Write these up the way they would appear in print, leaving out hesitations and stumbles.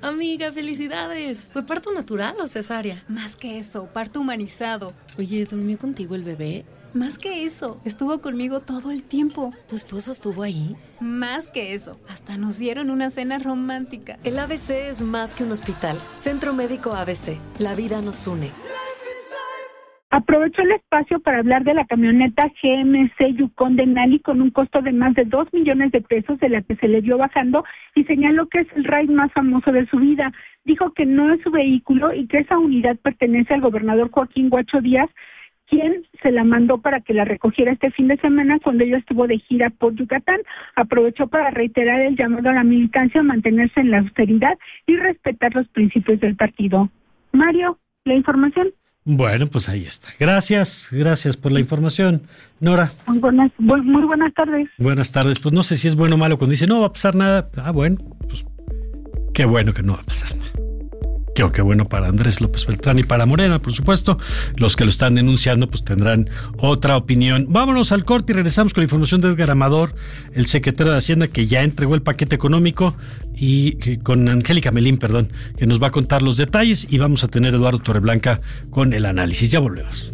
Amiga, felicidades. ¿Fue parto natural o cesárea? Más que eso, parto humanizado. Oye, ¿durmió contigo el bebé? Más que eso, estuvo conmigo todo el tiempo. ¿Tu esposo estuvo ahí? Más que eso, hasta nos dieron una cena romántica. El ABC es más que un hospital. Centro Médico ABC. La vida nos une. Aprovechó el espacio para hablar de la camioneta GMC Yukon de Nali con un costo de más de 2 millones de pesos, de la que se le vio bajando, y señaló que es el ride más famoso de su vida. Dijo que no es su vehículo y que esa unidad pertenece al gobernador Joaquín Guacho Díaz, quien se la mandó para que la recogiera este fin de semana cuando ella estuvo de gira por Yucatán. Aprovechó para reiterar el llamado a la militancia a mantenerse en la austeridad y respetar los principios del partido. Mario, la información. Bueno, pues ahí está. Gracias por la información. Nora. Muy buenas tardes. Buenas tardes. Pues no sé si es bueno o malo cuando dice no va a pasar nada. Bueno, pues qué bueno que no va a pasar nada. Qué bueno para Andrés López Beltrán y para Morena, por supuesto. Los que lo están denunciando pues tendrán otra opinión. Vámonos al corte y regresamos con la información de Edgar Amador, el secretario de Hacienda, que ya entregó el paquete económico, y con Angélica Melín, que nos va a contar los detalles, y vamos a tener a Eduardo Torreblanca con el análisis. Ya volvemos.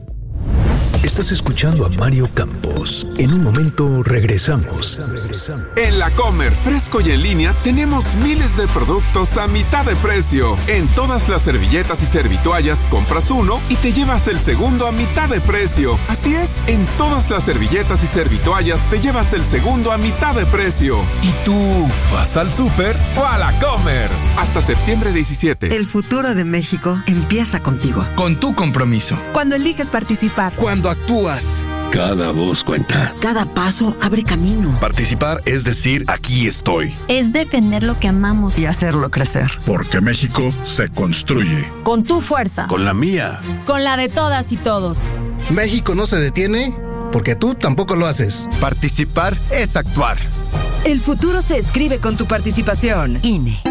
Estás escuchando a Mario Campos. En un momento regresamos. En La Comer, fresco y en línea, tenemos miles de productos a mitad de precio. En todas las servilletas y servitoallas compras uno y te llevas el segundo a mitad de precio. Así es, en todas las servilletas y servitoallas te llevas el segundo a mitad de precio. ¿Y tú vas al súper o a La Comer? Hasta septiembre 17. El futuro de México empieza contigo. Con tu compromiso. Cuando eliges participar. Cuando actúas. Cada voz cuenta. Cada paso abre camino. Participar es decir, aquí estoy. Es defender lo que amamos y hacerlo crecer. Porque México se construye. Con tu fuerza. Con la mía. Con la de todas y todos. México no se detiene porque tú tampoco lo haces. Participar es actuar. El futuro se escribe con tu participación. INE.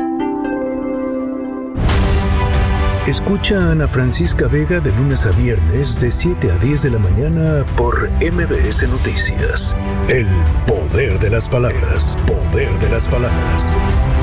Escucha a Ana Francisca Vega de lunes a viernes de 7 a 10 de la mañana por MBS Noticias. El poder de las palabras. Poder de las palabras.